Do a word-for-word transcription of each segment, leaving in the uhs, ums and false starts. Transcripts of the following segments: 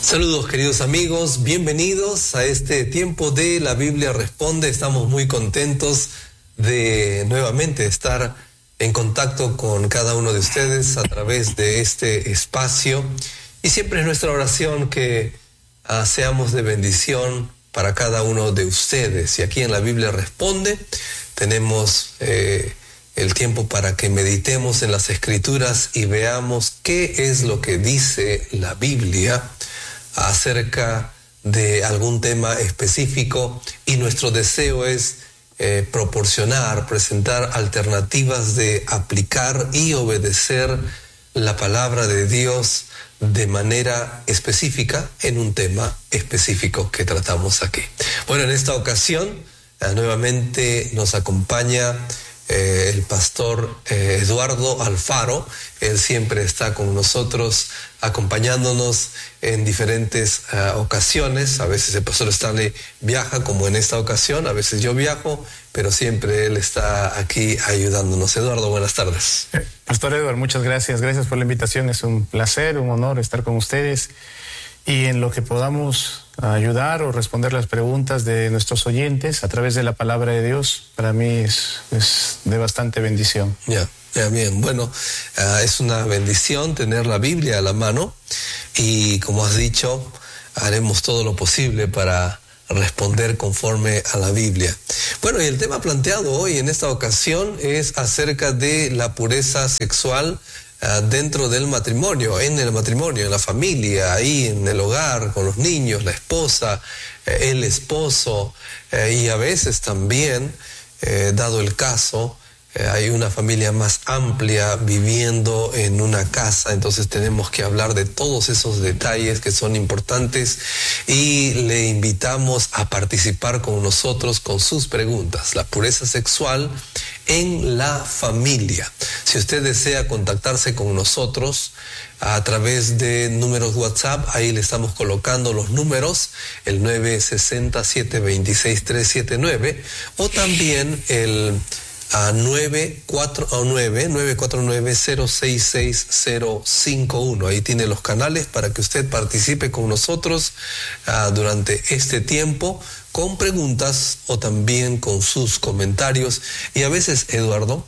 Saludos, queridos amigos, bienvenidos a este tiempo de La Biblia Responde. Estamos muy contentos de nuevamente estar en contacto con cada uno de ustedes a través de este espacio. Y siempre es nuestra oración que uh, seamos de bendición para cada uno de ustedes. Y aquí en La Biblia Responde tenemos eh, el tiempo para que meditemos en las Escrituras y veamos qué es lo que dice la Biblia acerca de algún tema específico, y nuestro deseo es eh, proporcionar, presentar alternativas de aplicar y obedecer la palabra de Dios de manera específica en un tema específico que tratamos aquí. Bueno, en esta ocasión eh, nuevamente nos acompaña Eh, el pastor eh, Eduardo Alfaro. Él siempre está con nosotros, acompañándonos en diferentes uh, ocasiones. A veces el pastor Stanley viaja, como en esta ocasión, a veces yo viajo, pero siempre él está aquí ayudándonos. Eduardo, buenas tardes. Eh, pastor Eduardo, muchas gracias. Gracias por la invitación. Es un placer, un honor estar con ustedes. Y en lo que podamos ayudar o responder las preguntas de nuestros oyentes a través de la palabra de Dios, para mí es, es de bastante bendición. Ya, ya bien. Bueno, uh, es una bendición tener la Biblia a la mano, y como has dicho, haremos todo lo posible para responder conforme a la Biblia. Bueno, y el tema planteado hoy en esta ocasión es acerca de la pureza sexual Uh, dentro del matrimonio, en el matrimonio, en la familia, ahí en el hogar, con los niños, la esposa, eh, el esposo, eh, y a veces también, eh, dado el caso, eh, hay una familia más amplia viviendo en una casa, entonces tenemos que hablar de todos esos detalles que son importantes, y le invitamos a participar con nosotros con sus preguntas. La pureza sexual en la familia. Si usted desea contactarse con nosotros a través de números WhatsApp, ahí le estamos colocando los números, el nueve seis cero, siete dos seis, tres siete nueve, o también el a nueve cuatro nueve, nueve cuatro nueve, cero seis seis cero cinco uno. Ahí tiene los canales para que usted participe con nosotros uh, durante este tiempo, con preguntas o también con sus comentarios. Y a veces, Eduardo,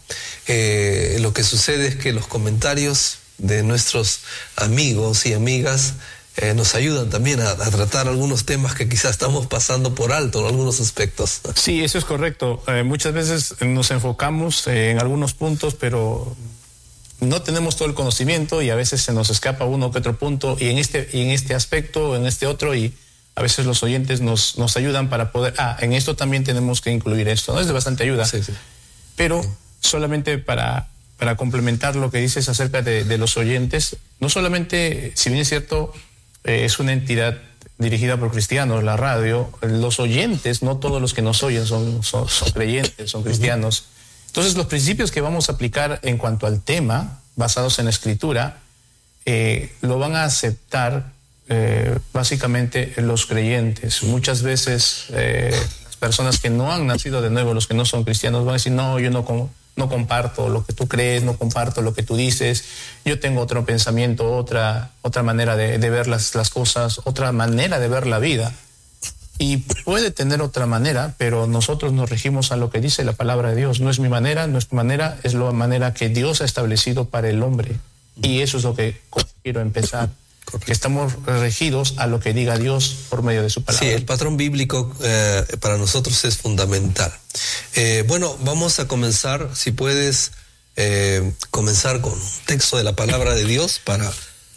eh, lo que sucede es que los comentarios de nuestros amigos y amigas Eh, nos ayudan también a, a tratar algunos temas que quizás estamos pasando por alto en algunos aspectos. Sí, eso es correcto. Eh, muchas veces nos enfocamos eh, en algunos puntos, pero no tenemos todo el conocimiento, y a veces se nos escapa uno que otro punto, y en este, y en este aspecto, en este otro, y a veces los oyentes nos, nos ayudan para poder, ah, en esto también tenemos que incluir esto, ¿no? Es de bastante ayuda. Sí, sí. Pero solamente para, para complementar lo que dices acerca de, de los oyentes, no solamente, si bien es cierto, Eh, es una entidad dirigida por cristianos, la radio, los oyentes, no todos los que nos oyen son, son, son creyentes, son cristianos. Entonces, los principios que vamos a aplicar en cuanto al tema, basados en la Escritura, eh, lo van a aceptar eh, básicamente los creyentes. Muchas veces eh, las personas que no han nacido de nuevo, los que no son cristianos, van a decir, no, yo no como... no comparto lo que tú crees, no comparto lo que tú dices, yo tengo otro pensamiento, otra, otra manera de, de ver las, las cosas, otra manera de ver la vida. Y puede tener otra manera, pero nosotros nos regimos a lo que dice la palabra de Dios. No es mi manera, no es tu manera, es la manera que Dios ha establecido para el hombre. Y eso es lo que quiero empezar. Que estamos regidos a lo que diga Dios por medio de su palabra. Sí, el patrón bíblico eh, para nosotros es fundamental. Eh, bueno, vamos a comenzar, si puedes, eh, comenzar con un texto de la palabra de Dios para...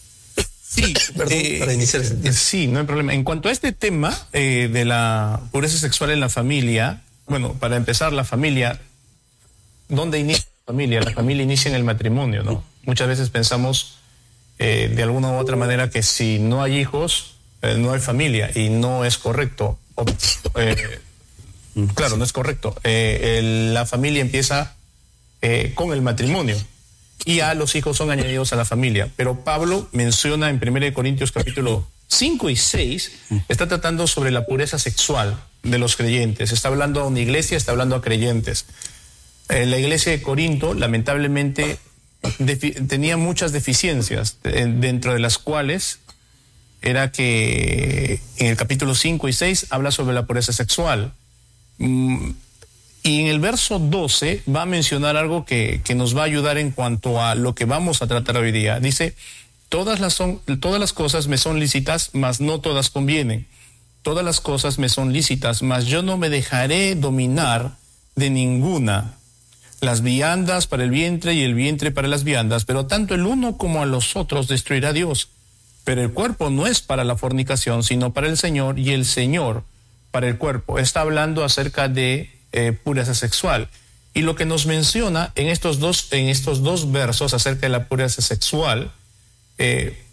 Sí, Perdón, eh, para iniciar. Sí, no hay problema. En cuanto a este tema eh, de la pureza sexual en la familia, bueno, para empezar, la familia, ¿dónde inicia la familia? La familia inicia en el matrimonio, ¿no? Muchas veces pensamos eh, de alguna u otra manera que si no hay hijos, eh, no hay familia, y no es correcto. O, eh, claro, no es correcto. Eh, el, la familia empieza eh, con el matrimonio, y a los hijos son añadidos a la familia. Pero Pablo menciona en primera de Corintios capítulo cinco y seis, está tratando sobre la pureza sexual de los creyentes. Está hablando a una iglesia, está hablando a creyentes. Eh, la iglesia de Corinto, lamentablemente, tenía muchas deficiencias, eh, dentro de las cuales era que en el capítulo cinco y seis habla sobre la pureza sexual. Mm, y en el verso doce va a mencionar algo que, que nos va a ayudar en cuanto a lo que vamos a tratar hoy día. Dice, todas las, son, todas las cosas me son lícitas, mas no todas convienen. Todas las cosas me son lícitas, mas yo no me dejaré dominar de ninguna. Las viandas para el vientre y el vientre para las viandas, pero tanto el uno como a los otros destruirá Dios. Pero el cuerpo no es para la fornicación, sino para el Señor, y el Señor para el cuerpo. Está hablando acerca de eh, pureza sexual. Y lo que nos menciona en estos dos, en estos dos versos acerca de la pureza sexual, eh,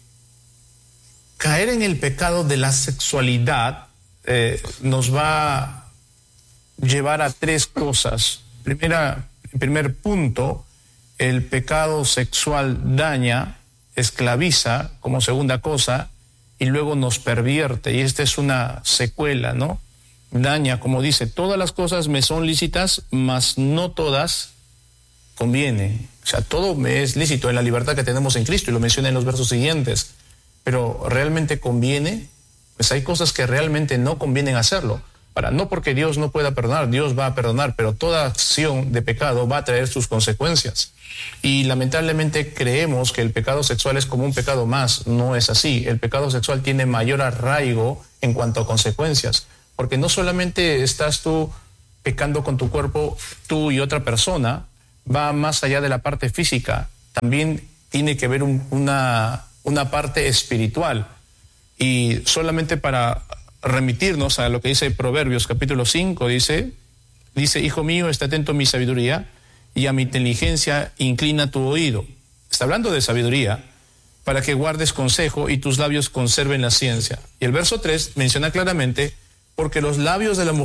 caer en el pecado de la sexualidad eh, nos va a llevar a tres cosas. Primera, primer punto, el pecado sexual daña, esclaviza como segunda cosa, y luego nos pervierte, y esta es una secuela, ¿no? Daña, como dice, todas las cosas me son lícitas, mas no todas convienen. O sea, todo me es lícito en la libertad que tenemos en Cristo, y lo menciona en los versos siguientes, pero ¿realmente conviene? Pues hay cosas que realmente no convienen hacerlo. Para, no porque Dios no pueda perdonar, Dios va a perdonar, pero toda acción de pecado va a traer sus consecuencias. Y lamentablemente creemos que el pecado sexual es como un pecado más. No es así. El pecado sexual tiene mayor arraigo en cuanto a consecuencias, porque no solamente estás tú pecando con tu cuerpo, tú y otra persona, va más allá de la parte física, también tiene que ver un, una, una parte espiritual. Y solamente para remitirnos a lo que dice Proverbios capítulo cinco, dice, dice, hijo mío, está atento a mi sabiduría, y a mi inteligencia inclina tu oído. Está hablando de sabiduría, para que guardes consejo y tus labios conserven la ciencia. Y el verso tres menciona claramente, porque los labios de la mujer